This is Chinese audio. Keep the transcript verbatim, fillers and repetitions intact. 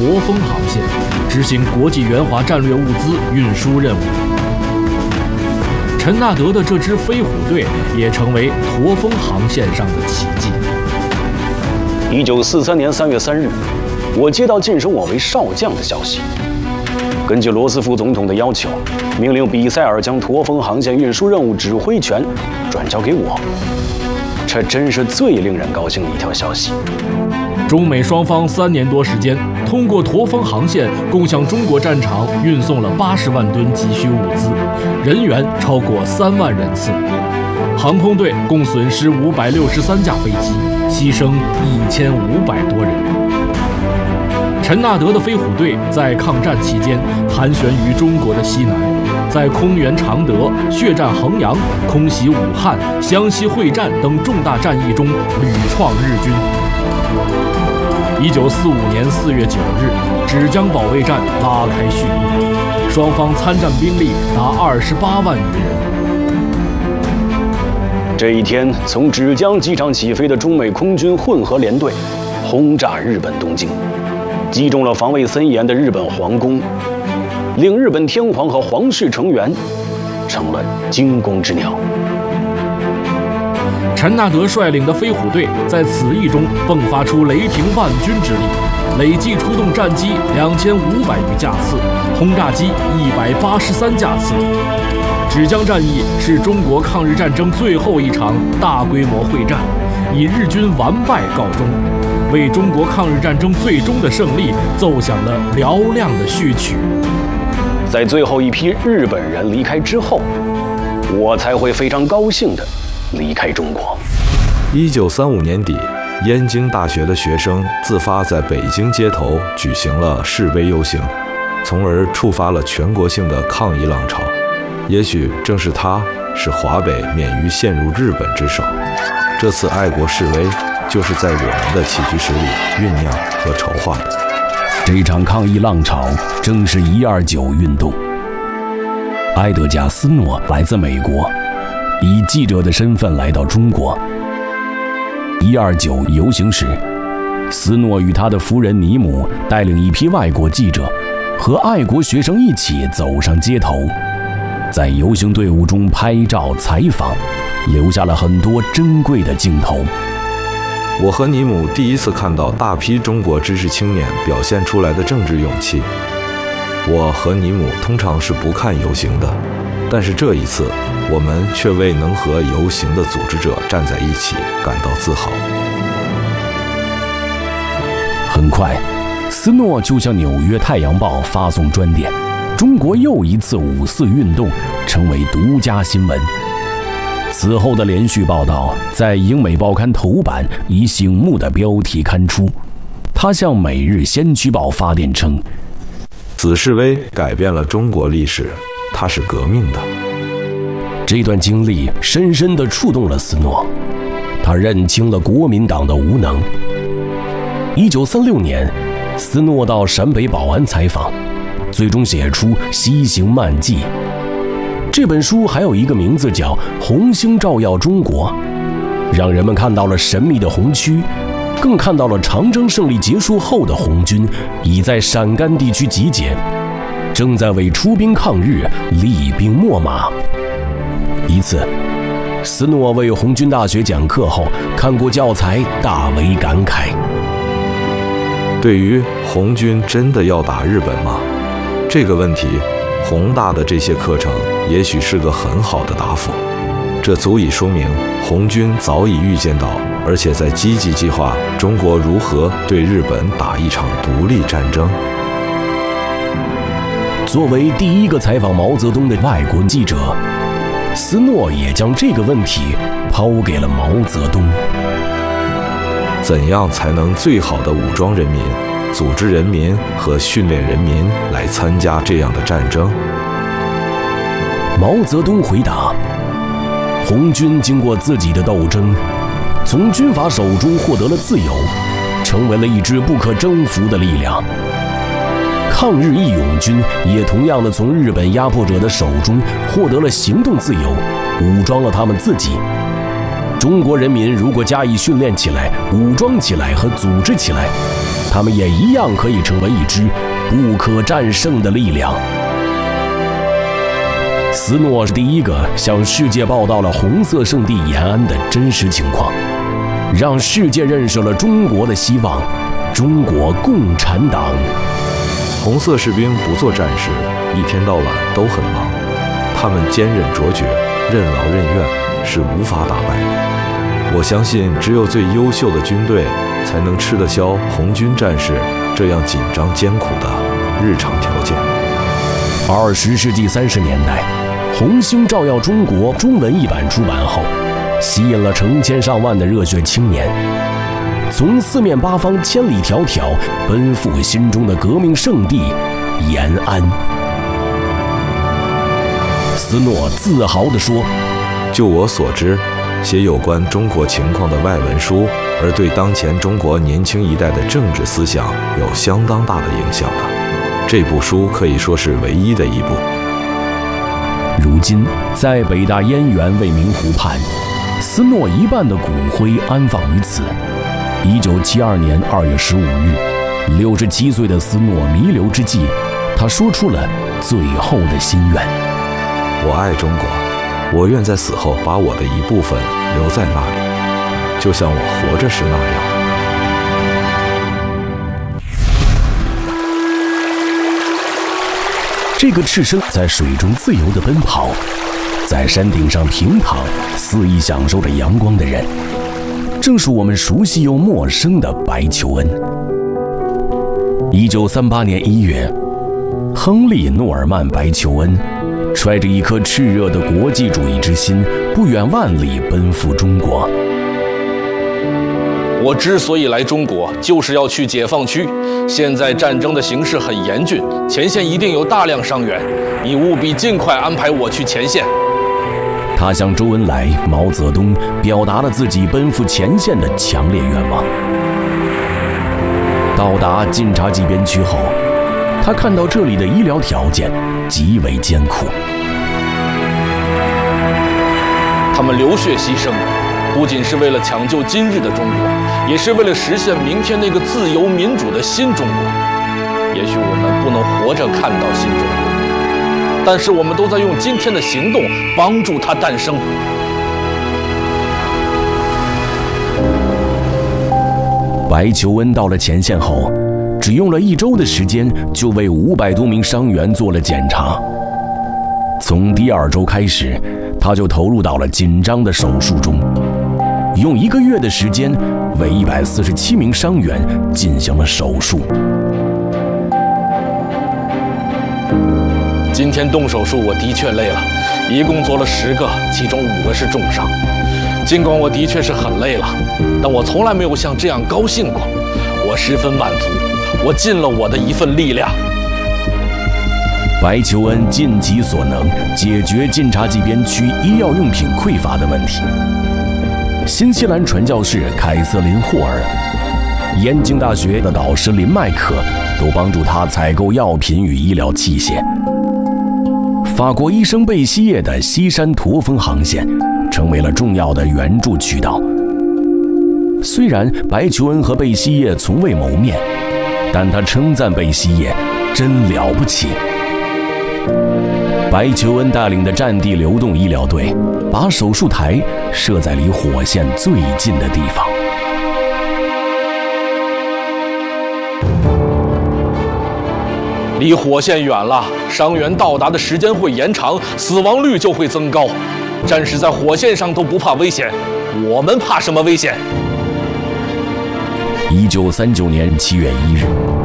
驼峰航线，执行国际援华战略物资运输任务。陈纳德的这支飞虎队也成为驼峰航线上的奇迹。 一九四三年三月三日，我接到晋升我为少将的消息。根据罗斯福总统的要求，命令比塞尔将驼峰航线运输任务指挥权转交给我。这真是最令人高兴的一条消息。 中美双方三年多时间，通过驼峰航线共向中国战场运送了八十万吨急需物资，人员超过三万人次。航空队共损失五百六十三架飞机，牺牲一千五百多人。陈纳德的飞虎队在抗战期间盘旋于中国的西南，在空援常德、血战衡阳、空袭武汉、湘西会战等重大战役中屡创日军。一九四五年四月九日，芷江保卫战拉开序幕，双方参战兵力达二十八万余人。 这一天，从芷江机场起飞的中美空军混合联队轰炸日本东京，击中了防卫森严的日本皇宫，令日本天皇和皇室成员成了惊弓之鸟。 陈纳德率领的飞虎队在此役中迸发出雷霆万钧之力，累计出动战机两千五百余架次，轰炸机一百八十三架次。芷江战役是中国抗日战争最后一场大规模会战，以日军完败告终，为中国抗日战争最终的胜利奏响了嘹亮的序曲。 在最后一批日本人离开之后，我才会非常高兴地离开中国。 一九三五年底，燕京大学的学生自发在北京街头举行了示威游行，从而触发了全国性的抗议浪潮。也许正是它，使华北免于陷入日本之手。这次爱国示威，就是在我们的起居室里酝酿和筹划的。 这场抗议浪潮正是一二九运动。埃德加·斯诺来自美国，以记者的身份来到中国。一二九游行时，斯诺与他的夫人尼姆带领一批外国记者和爱国学生一起走上街头，在游行队伍中拍照采访，留下了很多珍贵的镜头。 我和尼姆第一次看到大批中国知识青年表现出来的政治勇气。我和尼姆通常是不看游行的，但是这一次，我们却为能和游行的组织者站在一起感到自豪。 很快，斯诺就向《纽约太阳报》发送专电，中国又一次五四运动成为独家新闻。此后的连续报道在英美报刊头版以醒目的标题刊出。他向《每日先驱报》发电称：“ 此示威改变了中国历史，它是革命的。” 这段经历深深地触动了斯诺，他认清了国民党的无能。一九三六年，斯诺到陕北保安采访，最终写出《西行漫记》。这本书还有一个名字叫《红星照耀中国》，让人们看到了神秘的红区，更看到了长征胜利结束后的红军已在陕甘地区集结，正在为出兵抗日厉兵秣马。一次，斯诺为红军大学讲课后，看过教材，大为感慨。 对于红军真的要打日本吗？这个问题，宏大的这些课程也许是个很好的答复。这足以说明红军早已预见到，而且在积极计划中国如何对日本打一场独立战争。 作为第一个采访毛泽东的外国记者，斯诺也将这个问题抛给了毛泽东。 怎样才能最好的武装人民、组织人民和训练人民来参加这样的战争？ 毛泽东回答：红军经过自己的斗争，从军阀手中获得了自由，成为了一支不可征服的力量。抗日义勇军也同样的从日本压迫者的手中获得了行动自由，武装了他们自己。中国人民如果加以训练起来、武装起来和组织起来， 他们也一样可以成为一支不可战胜的力量。斯诺是第一个向世界报道了红色圣地延安的真实情况，让世界认识了中国的希望——中国共产党。 红色士兵不做战士，一天到晚都很忙，他们坚韧卓绝，任劳任怨，是无法打败的。我相信，只有最优秀的军队，才能吃得消红军战士这样紧张艰苦的日常条件。 二十世纪三十年代，《红星照耀中国》中文译版出版后，吸引了成千上万的热血青年，从四面八方千里迢迢奔赴心中的革命圣地延安。斯诺自豪地说：“ 就我所知，写有关中国情况的外文书，而对当前中国年轻一代的政治思想有相当大的影响的，这部书可以说是唯一的一部。” 如今，在北大燕园未名湖畔，斯诺一半的骨灰安放于此。一九七二年二月十五日，六十七岁的斯诺弥留之际，他说出了最后的心愿：“ 我爱中国，我愿在死后把我的一部分留在那里，就像我活着时那样。” 这个赤身在水中自由地奔跑，在山顶上平躺，肆意享受着阳光的人，正是我们熟悉又陌生的白求恩。一九三八年一月，亨利·诺尔曼·白求恩揣着一颗炽热的国际主义之心，不远万里奔赴中国。 我之所以来中国，就是要去解放区。现在战争的形势很严峻，前线一定有大量伤员，你务必尽快安排我去前线。 他向周恩来、毛泽东表达了自己奔赴前线的强烈愿望。到达晋察冀边区后，他看到这里的医疗条件极为艰苦。 他们流血牺牲，不仅是为了抢救今日的中国，也是为了实现明天那个自由民主的新中国。也许我们不能活着看到新中国，但是我们都在用今天的行动帮助它诞生。 白求恩到了前线后，只用了一周的时间，就为五百多名伤员做了检查。从第二周开始，他就投入到了紧张的手术中，用一个月的时间为一百四十七名伤员进行了手术。 今天动手术我的确累了，一共做了十个，其中五个是重伤。尽管我的确是很累了，但我从来没有像这样高兴过。我十分满足，我尽了我的一份力量。 白求恩尽其所能解决晋察冀边区医药用品匮乏的问题。新西兰传教士凯瑟琳·霍尔、燕京大学的导师林麦克都帮助他采购药品与医疗器械。法国医生贝希叶的西山驼峰航线成为了重要的援助渠道。虽然白求恩和贝希叶从未谋面，但他称赞贝希叶真了不起。白求恩带领的战地流动医疗队把手术台设在离火线最近的地方。 离火线远了，伤员到达的时间会延长，死亡率就会增高。战士在火线上都不怕危险，我们怕什么危险？ 一九三九年七月一日。